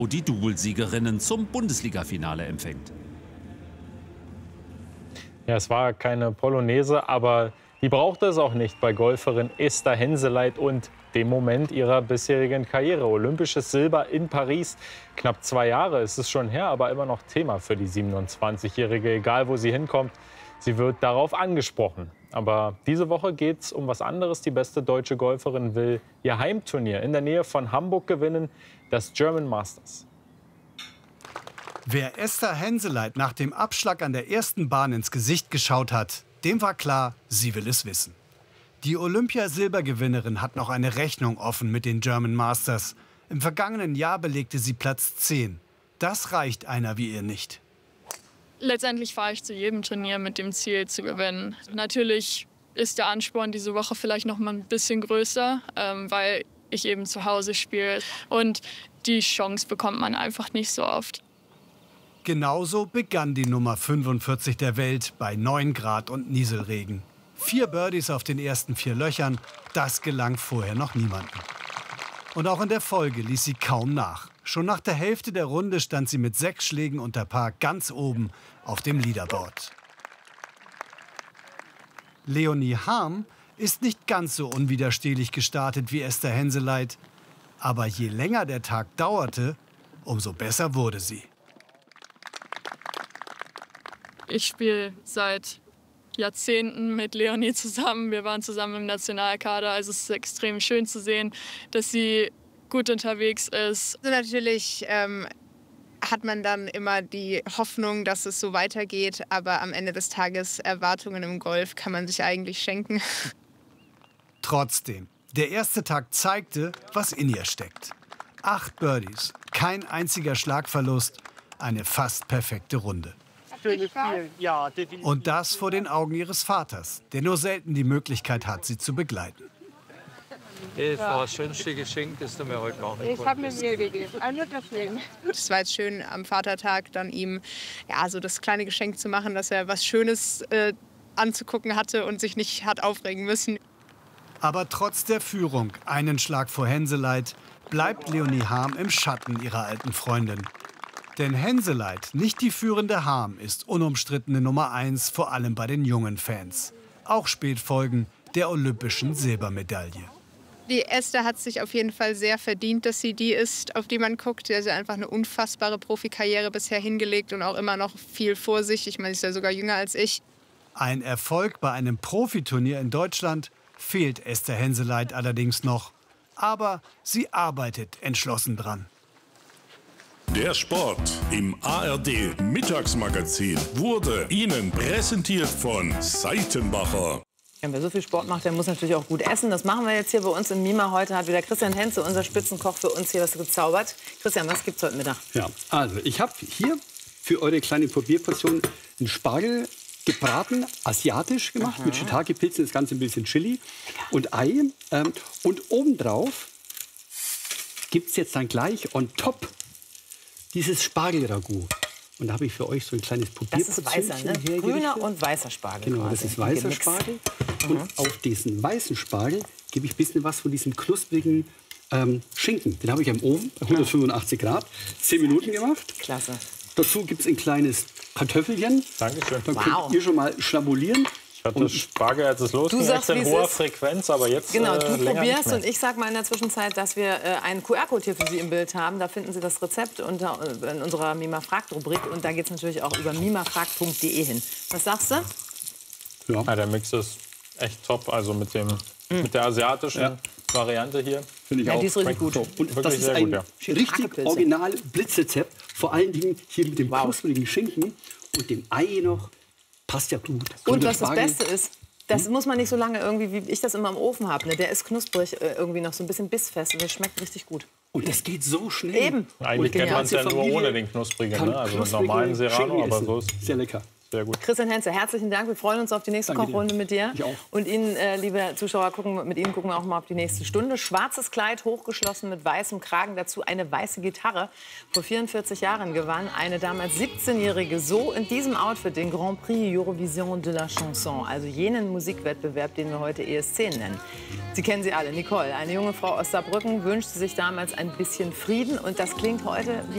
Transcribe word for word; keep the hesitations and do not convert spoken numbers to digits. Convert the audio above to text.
die Doublesiegerinnen zum Bundesliga-Finale empfängt. Ja, es war keine Polonaise, aber die brauchte es auch nicht bei Golferin Esther Henseleit und dem Moment ihrer bisherigen Karriere. Olympisches Silber in Paris. Knapp zwei Jahre ist es schon her, aber immer noch Thema für die siebenundzwanzigjährige. Egal, wo sie hinkommt, sie wird darauf angesprochen. Aber diese Woche geht es um was anderes. Die beste deutsche Golferin will ihr Heimturnier in der Nähe von Hamburg gewinnen, das German Masters. Wer Esther Henseleit nach dem Abschlag an der ersten Bahn ins Gesicht geschaut hat, dem war klar, sie will es wissen. Die Olympiasilbergewinnerin hat noch eine Rechnung offen mit den German Masters. Im vergangenen Jahr belegte sie Platz zehn. Das reicht einer wie ihr nicht. Letztendlich fahre ich zu jedem Turnier mit dem Ziel zu gewinnen. Natürlich ist der Ansporn diese Woche vielleicht noch mal ein bisschen größer, ähm, weil ich eben zu Hause spiele. Und die Chance bekommt man einfach nicht so oft. Genauso begann die Nummer fünfundvierzig der Welt bei neun Grad und Nieselregen. Vier Birdies auf den ersten vier Löchern, das gelang vorher noch niemandem. Und auch in der Folge ließ sie kaum nach. Schon nach der Hälfte der Runde stand sie mit sechs Schlägen unter Par ganz oben auf dem Leaderboard. Leonie Harm ist nicht ganz so unwiderstehlich gestartet wie Esther Henseleit. Aber je länger der Tag dauerte, umso besser wurde sie. Ich spiele seit Jahrzehnten mit Leonie zusammen. Wir waren zusammen im Nationalkader. Also es ist extrem schön zu sehen, dass sie gut unterwegs ist. Also natürlich ähm, hat man dann immer die Hoffnung, dass es so weitergeht. Aber am Ende des Tages Erwartungen im Golf kann man sich eigentlich schenken. Trotzdem, der erste Tag zeigte, was in ihr steckt. Acht Birdies, kein einziger Schlagverlust, eine fast perfekte Runde. Und das vor den Augen ihres Vaters, der nur selten die Möglichkeit hat, sie zu begleiten. Das war das schönste Geschenk, das du mir heute machen konntest. Ich habe mir Mühe gegeben. Nur deswegen. Es war jetzt schön, am Vatertag dann ihm ja, so das kleine Geschenk zu machen, dass er was Schönes äh, anzugucken hatte und sich nicht hat aufregen müssen. Aber trotz der Führung, einen Schlag vor Henseleit, bleibt Leonie Harm im Schatten ihrer alten Freundin. Denn Henseleit, nicht die führende Harm, ist unumstrittene Nummer eins, vor allem bei den jungen Fans. Auch Spätfolgen der olympischen Silbermedaille. Die Esther hat sich auf jeden Fall sehr verdient, dass sie die ist, auf die man guckt. Sie hat einfach eine unfassbare Profikarriere bisher hingelegt und auch immer noch viel vor sich. Ich meine, sie ist ja sogar jünger als ich. Ein Erfolg bei einem Profiturnier in Deutschland fehlt Esther Henseleit allerdings noch. Aber sie arbeitet entschlossen dran. Der Sport im A R D Mittagsmagazin wurde Ihnen präsentiert von Seitenbacher. Ja, wer so viel Sport macht, der muss natürlich auch gut essen. Das machen wir jetzt hier bei uns im Mima. Heute hat wieder Christian Henze, unser Spitzenkoch, für uns hier was gezaubert. Christian, was gibt's heute Mittag? Ja, also ich habe hier für eure kleine Probierportion einen Spargel gebraten, asiatisch gemacht, Aha. mit Shiitake-Pilzen, das Ganze ein bisschen Chili und Ei. Ähm, und obendrauf gibt es jetzt dann gleich on top dieses Spargel-Ragout. Und da habe ich für euch so ein kleines Probierportion. Das ist weißer, ne? Grüner und weißer Spargel. Genau, quasi. das ist weißer Gemix. Spargel. Und mhm. auf diesen weißen Spargel gebe ich ein bisschen was von diesem knusprigen ähm, Schinken. Den habe ich am Ofen bei hundertfünfundachtzig Grad zehn Minuten gemacht. Klasse. Dazu gibt es ein kleines Kartoffelchen. Dankeschön. Dann wow. könnt ihr schon mal schnabulieren. Ich hatte Spargel, als es losging, sagst, in hoher Frequenz, aber jetzt Genau, äh, du länger probierst nicht mehr. und ich sag mal in der Zwischenzeit, dass wir äh, einen Q R-Code hier für Sie im Bild haben. Da finden Sie das Rezept unter, äh, in unserer Mima Fragt-Rubrik und da geht es natürlich auch über mimafragt punkt de hin. Was sagst du? Ja. Ja, der Mix ist echt top, also mit, dem, mm. mit der asiatischen ja. Variante hier. Finde ich ja, auch. Die ist richtig gut. Und das ist ein gut, ja. richtig original Blitzrezept. Vor allen Dingen hier mit dem wow. knusprigen Schinken und dem Ei noch. Passt ja gut. Und was das Beste ist, das muss man nicht so lange irgendwie, wie ich das immer im Ofen habe. Ne? Der ist knusprig, äh, irgendwie noch so ein bisschen bissfest und der schmeckt richtig gut. Und das geht so schnell. Eben. Eigentlich kennt man es ja nur ohne den knusprigen, ne? Also mit normalen Serrano, aber so ist sehr lecker. Sehr gut. Christian Henze, herzlichen Dank. Wir freuen uns auf die nächste Danke Kochrunde dir. mit dir. Ich auch. Und Ihnen, äh, liebe Zuschauer, gucken, mit Ihnen gucken wir auch mal auf die nächste Stunde. Schwarzes Kleid, hochgeschlossen mit weißem Kragen, dazu eine weiße Gitarre. Vor vierundvierzig Jahren gewann eine damals siebzehnjährige so in diesem Outfit den Grand Prix Eurovision de la Chanson, also jenen Musikwettbewerb, den wir heute E S zehn nennen. Sie kennen sie alle. Nicole, eine junge Frau aus Saarbrücken, wünschte sich damals ein bisschen Frieden und das klingt heute wie